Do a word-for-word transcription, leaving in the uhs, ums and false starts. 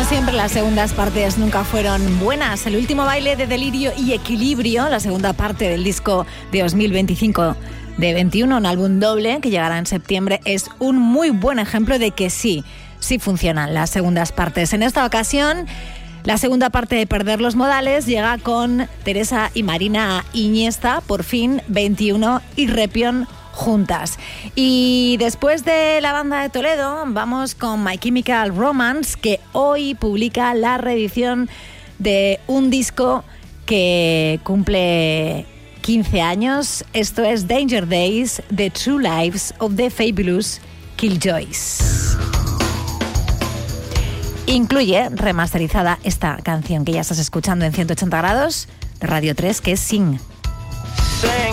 Como siempre, las segundas partes nunca fueron buenas. El último baile de Delirio y Equilibrio, la segunda parte del disco de dos mil veinticinco de veintiuno, un álbum doble que llegará en septiembre, es un muy buen ejemplo de que sí, sí funcionan las segundas partes. En esta ocasión, la segunda parte de Perder los Modales llega con Teresa y Marina Iniesta, por fin, veintiuno y Repión juntas. Y después de la banda de Toledo, vamos con My Chemical Romance, que hoy publica la reedición de un disco que cumple quince años. Esto es Danger Days, The True Lives of the Fabulous Killjoys. Incluye remasterizada esta canción que ya estás escuchando en ciento ochenta grados de Radio tres, que es Sing. Sing.